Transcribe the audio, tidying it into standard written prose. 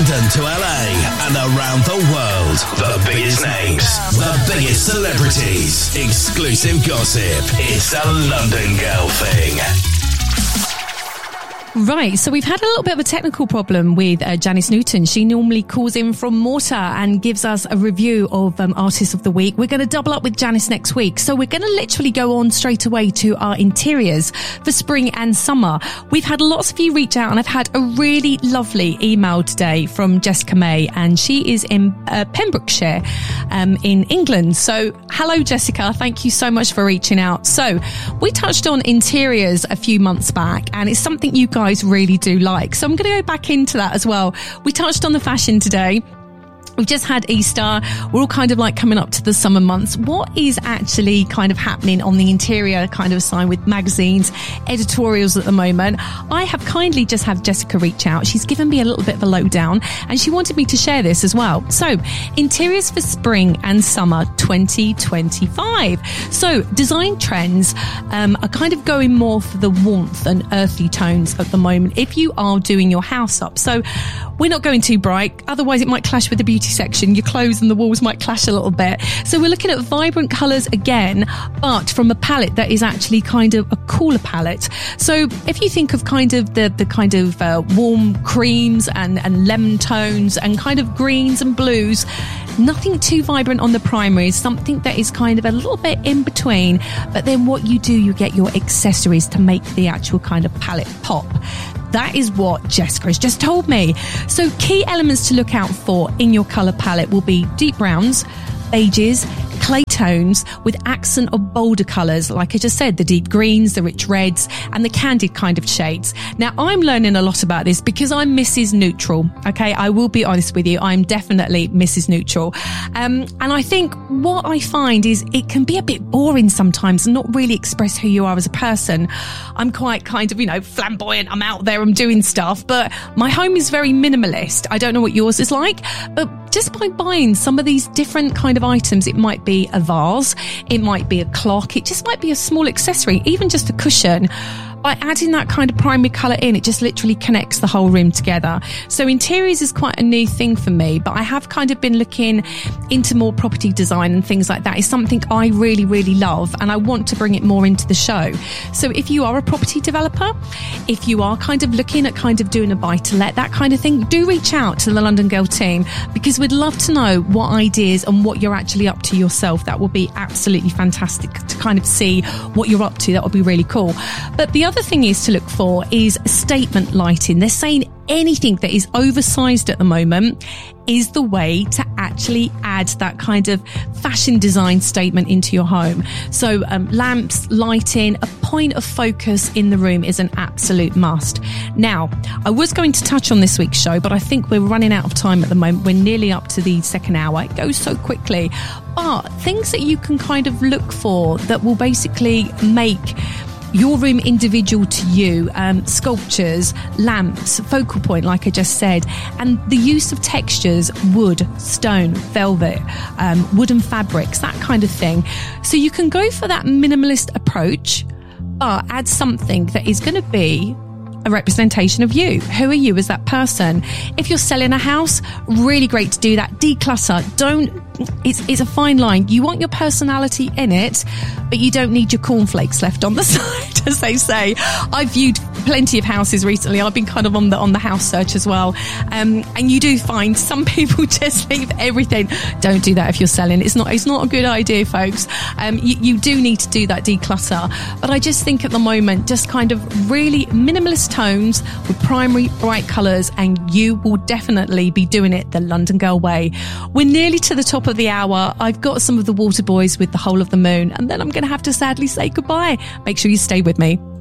London to LA and around the world. The biggest names, the biggest celebrities, exclusive gossip. It's a London Girl thing. Right, so we've had a little bit of a technical problem with Janice Newton. She normally calls in from Malta and gives us a review of Artist of the Week. We're going to double up with Janice next week. So we're going to literally go on straight away to our interiors for spring and summer. We've had lots of you reach out, and I've had a really lovely email today from Jessica May, and she is in Pembrokeshire in England. So hello, Jessica. Thank you so much for reaching out. So we touched on interiors a few months back, and it's something you guys really do like. So I'm going to go back into that as well. We touched on the fashion today. We've just had Easter. We're all kind of like coming up to the summer months. What is actually kind of happening on the interior kind of side with magazines, editorials at the moment? I have kindly just had Jessica reach out. She's given me a little bit of a lowdown, and she wanted me to share this as well. So, interiors for spring and summer 2025. So, design trends are kind of going more for the warmth and earthy tones at the moment if you are doing your house up. So, we're not going too bright, otherwise it might clash with the beauty section. Your clothes and the walls might clash a little bit. So we're looking at vibrant colours again, but from a palette that is actually kind of a cooler palette. So if you think of kind of the kind of warm creams and lemon tones and kind of greens and blues, nothing too vibrant on the primaries, something that is kind of a little bit in between. But then what you do, you get your accessories to make the actual kind of palette pop. That is what Jessica has just told me. So key elements to look out for in your colour palette will be deep browns, beiges, clay tones with accent of bolder colours, like I just said, the deep greens, the rich reds, and the candid kind of shades. Now, I'm learning a lot about this because I'm Mrs. Neutral. Okay, I will be honest with you. I'm definitely Mrs. Neutral. And I think what I find is it can be a bit boring sometimes and not really express who you are as a person. I'm quite kind of, flamboyant. I'm out there, I'm doing stuff, but my home is very minimalist. I don't know what yours is like, but just by buying some of these different kind of items, it might be a vase, it might be a clock, it just might be a small accessory, even just a cushion. By adding that kind of primary colour in, it just literally connects the whole room together. So interiors is quite a new thing for me, but I have kind of been looking into more property design and things like that. It's something I really, really love, and I want to bring it more into the show. So if you are a property developer, if you are kind of looking at kind of doing a buy-to-let, that kind of thing, do reach out to the London Girl team, because we'd love to know what ideas and what you're actually up to yourself. That would be absolutely fantastic to kind of see what you're up to. That would be really cool. But the other thing is to look for is statement lighting. They're saying anything that is oversized at the moment is the way to actually add that kind of fashion design statement into your home. So lamps, lighting, a point of focus in the room is an absolute must. Now, I was going to touch on this week's show, but I think we're running out of time at the moment. We're nearly up to the second hour. It goes so quickly. But things that you can kind of look for that will basically make your room individual to you, sculptures, lamps, focal point, like I just said, and the use of textures, wood, stone, velvet, wooden fabrics, that kind of thing. So you can go for that minimalist approach, but add something that is going to be a representation of you. Who are you as that person? If you're selling a house, really great to do that. Declutter. It's a fine line. You want your personality in it, but you don't need your cornflakes left on the side, as they say. I've viewed plenty of houses recently. I've been kind of on the house search as well. And you do find some people just leave everything. Don't do that if you're selling. It's not a good idea, folks. You do need to do that declutter. But I just think at the moment, just kind of really minimalist tones with primary bright colours, and you will definitely be doing it the London Girl way. We're nearly to the top of the hour. I've got some of the Water Boys with The Whole of the Moon, and then I'm going to have to sadly say goodbye. Make sure you stay with me.